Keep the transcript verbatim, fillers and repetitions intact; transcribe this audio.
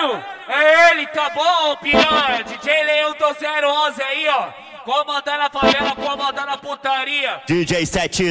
Caralho! É ele, tá bom, piranha? D J Leão do zero onze aí, ó. Comandando a favela, comandando a putaria. D J sete